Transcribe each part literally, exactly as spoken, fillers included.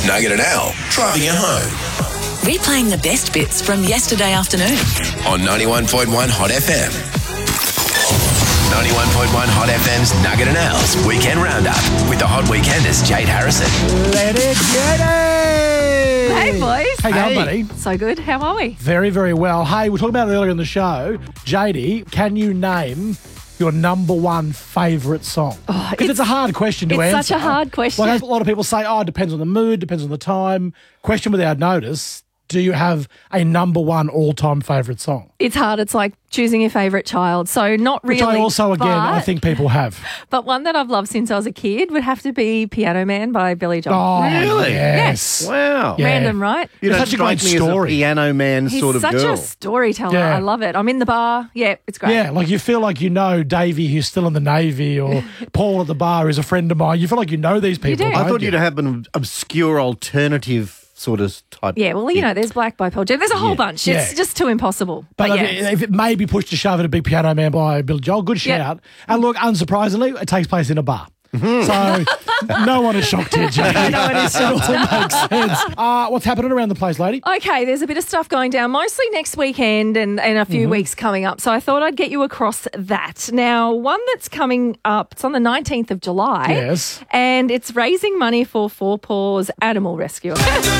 Nugget and Al, driving you home. Replaying the best bits from yesterday afternoon. On ninety-one point one Hot F M. ninety-one point one Hot F M's Nugget and Al's Weekend Roundup with the Hot Weekenders Jade Harrison. Let it get it! Hey, boys. How you going, buddy? So good. How are we? Very, very well. Hey, we were talking about it earlier in the show. J D, can you name your number one favourite song? Oh, Because it's, it's a hard question to it's answer. It's such a hard question. Like a lot of people say, oh, it depends on the mood, depends on the time. Question without notice, do you have a number one all-time favourite song? It's hard. It's like choosing your favourite child. So not really. Which I also, again, but, I think people have. But one that I've loved since I was a kid would have to be Piano Man by Billy Joel. Oh, Really? yes. Wow. Yeah. Random, right? You It's don't such a strike great me story. as a piano man He's sort of such girl. a storyteller. Yeah. I love it. I'm in the bar. Yeah, it's great. Yeah, like you feel like you know Davey who's still in the Navy or Paul at the bar who's a friend of mine. You feel like you know these people. do. don't I thought you? you'd have an obscure alternative sort of type. Yeah, well, you know, there's Black by Pearl Jam. There's a whole Yeah. bunch. Yeah. It's just too impossible. But, But, I yeah. mean, if it may be pushed to shove, it'd be Piano Man by Billy Joel. Good Yep. shout. And look, unsurprisingly, it takes place in a bar. So no one is shocked here, Jay. No one is shocked. It all makes sense. Uh, what's happening around the place, lady? Okay, there's a bit of stuff going down, mostly next weekend and, and a few Mm-hmm. weeks coming up. So I thought I'd get you across that. Now, one that's coming up, it's on the nineteenth of July. Yes. And it's raising money for Four Paws Animal Rescue.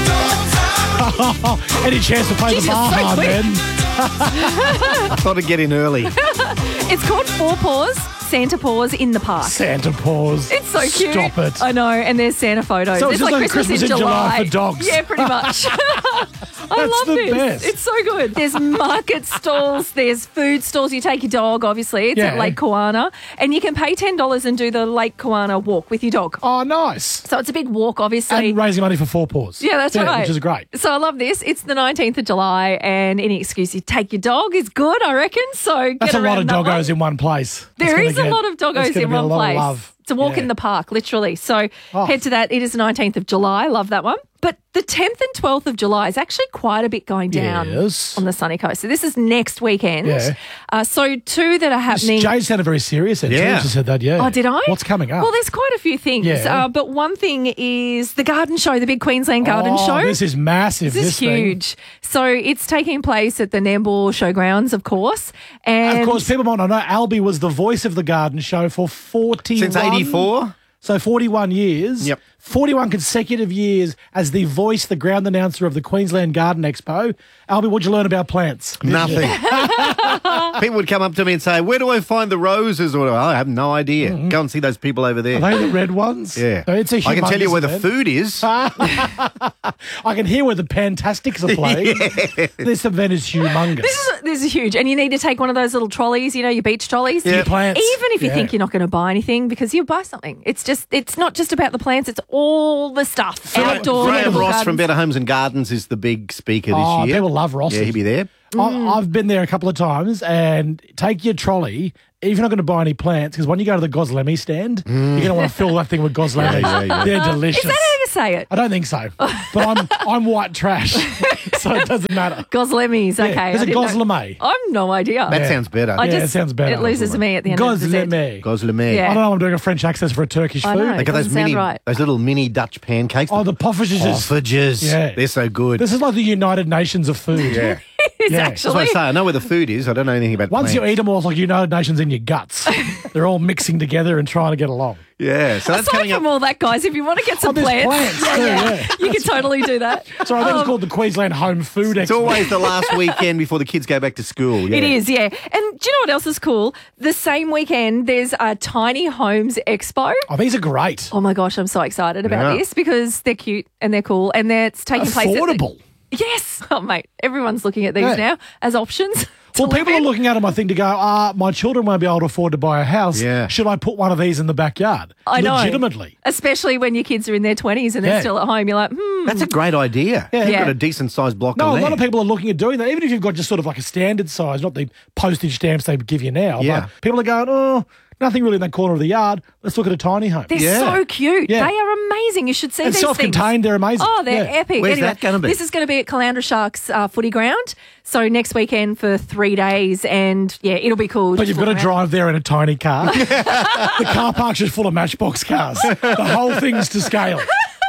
Any chance to play Jeez, the you're bar so hard, quick. then? I thought I'd get in early. It's called Four Paws, Santa Paws in the Park. Santa Paws. It's so cute. Stop it. I know, and there's Santa photos. So it's it's just like Christmas in July for dogs. Yeah, pretty much. I That's love the this. best. It's so good. There's market stalls, there's food stalls. You take your dog, obviously. It's at Yeah. Lake Kawana. And you can pay ten dollars and do the Lake Kawana walk with your dog. Oh, nice. So it's a big walk, obviously. And raising money for Four Paws. Yeah, that's right. Which is great. So I love this. It's the nineteenth of July, and any excuse you take your dog is good, I reckon. So That's get a lot around of that one. doggos in one place. There That's gonna is a get- lot of that's doggos gonna in be a one lot of place. love. It's a walk Yeah. in the park, literally. So Oh. head to that. It is the nineteenth of July. Love that one. But the tenth and twelfth of July is actually quite a bit going down Yes. on the sunny coast. So this is next weekend. Yeah. Uh, so two that are happening. Jay sounded very serious then. Yeah. She said that, yeah. Oh, did I? What's coming up? Well, there's quite a few things. Yeah. Uh, but one thing is the garden show, the big Queensland garden oh, show. This is massive. This is thing. huge. So it's taking place at the Nambour Showgrounds, of course. And Of course, people might not know, Albie was the voice of the garden show for forty-one. Since eighty-four? So forty-one years. Yep. forty-one consecutive years as the voice, the ground announcer of the Queensland Garden Expo. Albie, what'd you learn about plants? Nothing. People would come up to me and say, where do I find the roses? Or I have no idea. Go and see those people over there. Are they the red ones? Yeah. So it's a I can tell you humongous where the event. food is. I can hear where the Pantastics are playing. This event is humongous. This is, this is huge. And you need to take one of those little trolleys, you know, your beach trolleys. Your plants. Even if you Yeah. think you're not going to buy anything, because you buy something. It's just, it's not just about the plants, it's all the stuff. Outdoor. Graham edible Ross from gardens. Better Homes and Gardens is the big speaker this Oh, year. people love Ross. Yeah, he'll be there. Mm. I- I've been there a couple of times, and take your trolley. If you're not going to buy any plants, because when you go to the Goslemi stand, you're going to want to fill that thing with Goslemi. Yeah, yeah, yeah. They're delicious. Is that how you say it? I don't think so, but I'm I'm white trash, so it doesn't matter. Goslemies, okay. Yeah, is I it didn't know- Gosleme? I've no idea. That Yeah. sounds better. I Yeah, just, it sounds better. It loses me at the end of the day. Gosleme. Gosleme. Yeah. I don't know. I'm doing a French accent for a Turkish I food. know. They got those Doesn't sound mini, right. those little mini Dutch pancakes. Oh, the poffages. Poffages. Yeah. They're so good. This is like the United Nations of food. yeah. It's Yeah. That's what actually. I say. I know where the food is. I don't know anything about Once plants. you eat them all, it's like United Nations in your guts. They're all mixing together and trying to get along. Yeah. So that's Aside coming from up. all that, guys, if you want to get some Oh, there's plants, plants too, yeah. you can totally do that. Sorry, I think it's Um, called the Queensland Home Food Expo. It's always the last weekend before the kids go back to school. Yeah. It is, yeah. And do you know what else is cool? The same weekend, there's a Tiny Homes Expo. Oh, these are great. Oh my gosh, I'm so excited about Yeah. this because they're cute and they're cool and they're, it's taking place. at the- Affordable. Yes. Oh, mate. Everyone's looking at these Yeah. now as options. to Well, people live are in. looking at them, I think, to go, ah, my children won't be able to afford to buy a house. Yeah. Should I put one of these in the backyard? I know. Legitimately. Especially when your kids are in their twenties and they're Yeah. still at home. You're like, hmm. That's a great idea. Yeah. You've Yeah. got a decent sized block No, of a land. lot of people are looking at doing that, even if you've got just sort of like a standard size, not the postage stamps they give you now. Yeah. But people are going, oh, nothing really in that corner of the yard. Let's look at a tiny home. They're Yeah. so cute. Yeah. They are amazing. You should see And these self-contained, things. they're amazing. Oh, they're Yeah. epic. Where's anyway, that gonna be? This is going to be at Caloundra Sharks uh, footy ground. So next weekend for three days. And, yeah, it'll be cool. But Just you've got to look around. drive there in a tiny car. The car park's just full of Matchbox cars. The whole thing's to scale.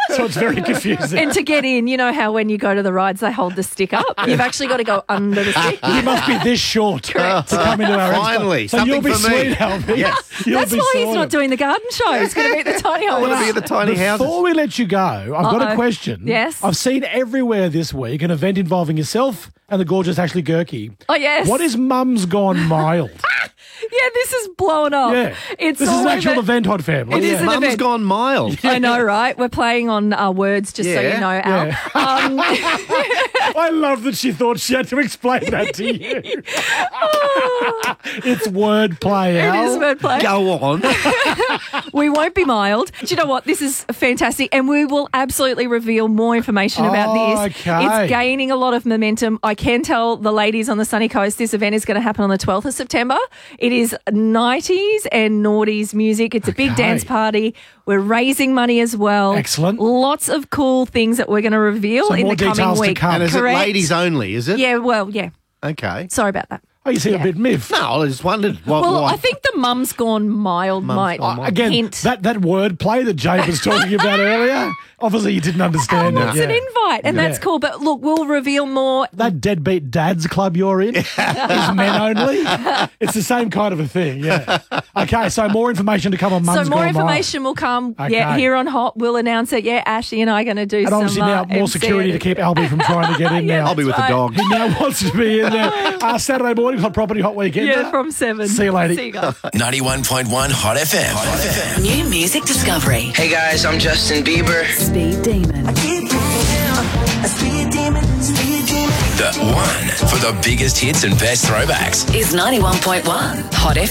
So it's very confusing. And to get in, you know how when you go to the rides, they hold the stick up? You've actually got to go under the stick. You must be this short to come into our Finally, expo. So something you'll be for me. sweet, Albie. Yes. You'll That's be why he's sorted. not doing the garden show. He's going to be at the tiny I want to house. be at the tiny houses. Before we let you go, I've got a Uh-oh. question. Yes. I've seen everywhere this week an event involving yourself and the gorgeous Ashley Gerke. Oh, yes. What is Mum's Gone Mild? Yeah, this is blowing up. Yeah. It's this is all an actual over- event, Hot Family. It yeah. is an Mum's event. gone mild. I know, right? We're playing on uh, words, just so Yeah. you know, Al. Yeah. Um, I love that she thought she had to explain that to you. It's wordplay, it Al. is wordplay. Go on. We won't be mild. Do you know what? This is fantastic. And we will absolutely reveal more information about Oh, this. okay. It's gaining a lot of momentum. I can tell the ladies on the sunny coast this event is going to happen on the twelfth of September. It is nineties and noughties music. It's a big Okay. dance party. We're raising money as well. Excellent. Lots of cool things that we're going to reveal So in more the coming details to week. come. And is Correct. it ladies only, is it? Yeah, well, yeah. Okay. Sorry about that. Oh, you seem Yeah. a bit miffed. No, I just wondered what. Well, why. I think the mum's gone mild Mum's might gone mild. Again, hint. that, that wordplay that Jade was talking about earlier, obviously you didn't understand It's it. an Yeah. invite, and Yeah. that's cool. But look, we'll reveal more. That deadbeat dads club you're in is men only. It's the same kind of a thing, yeah. Okay, so more information to come on Mum's So more Gone information will come. Yeah, Okay. here on Hot, we'll announce it. Yeah, Ashley and I are going to do Mild. And some. obviously uh, now more M C security to and- keep Albie from trying to get in Yeah, now. I'll be with right. the dog. He now wants to be in there. Uh, Saturday morning, Hot Property, Hot Weekend. Yeah, from seven. See you later. See you guys. ninety-one point one Hot F M. Hot F M. New music discovery. Hey guys, I'm Justin Bieber. Speed Demon. The one for the biggest hits and best throwbacks. Is ninety-one point one Hot F M.